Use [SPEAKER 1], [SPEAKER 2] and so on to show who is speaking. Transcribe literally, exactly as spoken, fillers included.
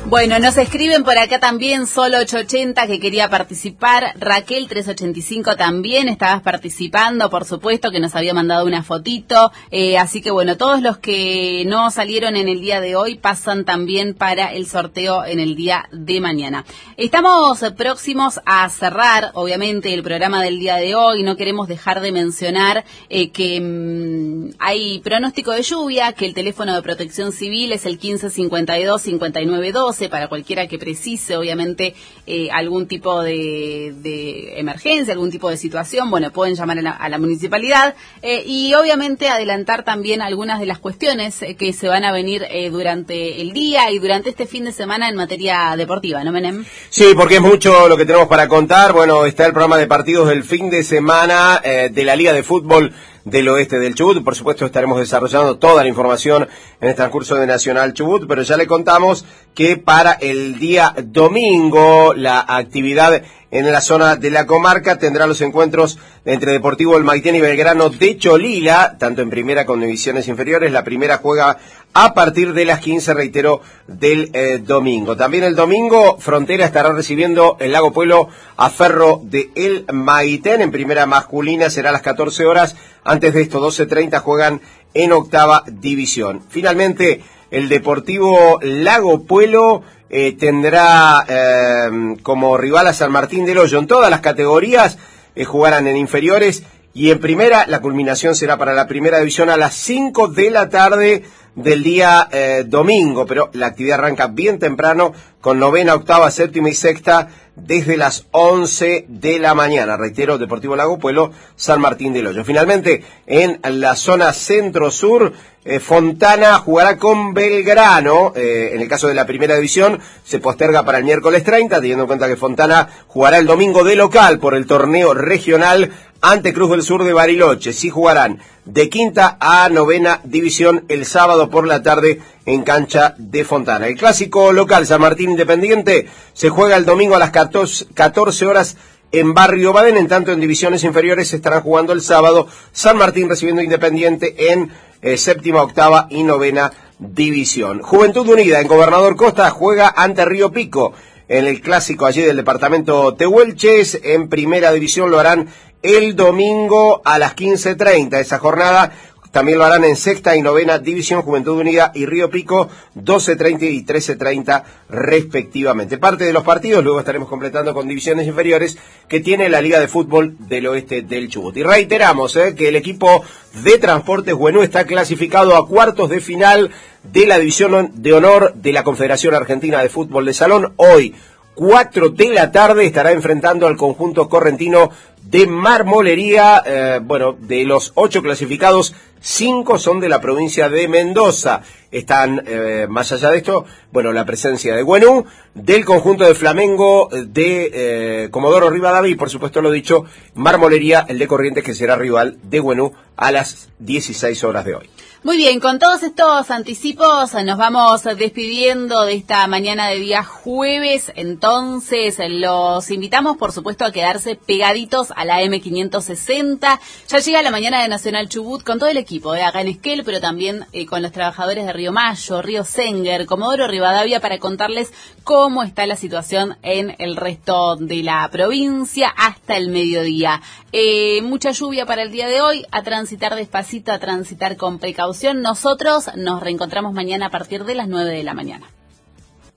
[SPEAKER 1] Bueno, nos escriben por acá también, Solo ocho ochenta, que quería participar. Raquel trescientos ochenta y cinco también estabas participando, por supuesto, que nos había mandado una fotito. Eh, así que bueno, todos los que no salieron en el día de hoy pasan también para el sorteo en el día de mañana. Estamos próximos a cerrar, obviamente, el programa del día de hoy. No queremos dejar de mencionar eh, que mmm, hay pronóstico de lluvia, que el teléfono de Protección Civil es el quince cincuenta y dos cincuenta y nueve doce, para cualquiera que precise, obviamente, eh, algún tipo de, de emergencia, algún tipo de situación. Bueno, pueden llamar a la, a la municipalidad eh, y obviamente adelantar también algunas de las cuestiones eh, que se van a venir eh, durante el día y durante este fin de semana en materia deportiva, ¿no, Menem?
[SPEAKER 2] Sí, porque es mucho lo que tenemos para contar. Bueno, está el programa de partidos del fin de semana eh, de la Liga de Fútbol del Oeste del Chubut. Por supuesto, estaremos desarrollando toda la información en el transcurso de Nacional Chubut, pero ya le contamos que para el día domingo la actividad en la zona de la comarca tendrá los encuentros entre Deportivo El Maitén y Belgrano de Cholila, tanto en primera como en divisiones inferiores. La primera juega a partir de las quince, reitero, del eh, domingo. También el domingo, Frontera estará recibiendo el Lago Pueblo a Ferro de El Maitén. En primera masculina será a las catorce horas. Antes de esto, doce treinta, juegan en octava división. Finalmente, el Deportivo Lago Pueblo eh, tendrá eh, como rival a San Martín del Hoyo. En todas las categorías eh, jugarán en inferiores y en primera. La culminación será para la primera división a las cinco de la tarde del día eh, domingo, pero la actividad arranca bien temprano con novena, octava, séptima y sexta desde las once de la mañana. Reitero, Deportivo Lago Pueblo, San Martín del Hoyo. Finalmente, en la zona centro-sur, eh, Fontana jugará con Belgrano. Eh, en el caso de la primera división, se posterga para el miércoles treinta, teniendo en cuenta que Fontana jugará el domingo de local por el torneo regional ante Cruz del Sur de Bariloche. Sí jugarán de quinta a novena división el sábado por la tarde en cancha de Fontana. El clásico local San Martín Independiente se juega el domingo a las catorce horas en Barrio Baden. En tanto, en divisiones inferiores se estarán jugando el sábado San Martín recibiendo Independiente en eh, séptima, octava y novena división. Juventud Unida en Gobernador Costa juega ante Río Pico en el clásico allí del departamento Tehuelches. En primera división lo harán el domingo a las quince treinta. Esa jornada también lo harán en sexta y novena división, Juventud Unida y Río Pico, doce treinta y trece treinta respectivamente. Parte de los partidos luego estaremos completando con divisiones inferiores que tiene la Liga de Fútbol del Oeste del Chubut. Y reiteramos eh, que el equipo de Transportes Güenú está clasificado a cuartos de final de la División de Honor de la Confederación Argentina de Fútbol de Salón. Hoy, cuatro de la tarde, estará enfrentando al conjunto correntino de Marmolería. Eh, bueno, de los ocho clasificados, cinco son de la provincia de Mendoza. Están, eh, más allá de esto, bueno, la presencia de Güenú, del conjunto de Flamengo, de eh, Comodoro Rivadavia y, por supuesto, lo dicho, Marmolería, el de Corrientes, que será rival de Güenú a las dieciséis horas de hoy.
[SPEAKER 1] Muy bien, con todos estos anticipos nos vamos despidiendo de esta mañana de día jueves. Entonces los invitamos, por supuesto, a quedarse pegaditos a la eme quinientos sesenta. Ya llega la mañana de Nacional Chubut con todo el equipo, eh, acá en Esquel, pero también eh, con los trabajadores de Río Mayo, Río Senguer, Comodoro Rivadavia, para contarles cómo está la situación en el resto de la provincia hasta el mediodía. Eh, mucha lluvia para el día de hoy, a transitar despacito, a transitar con precaución. Nosotros nos reencontramos mañana a partir de las nueve de la mañana.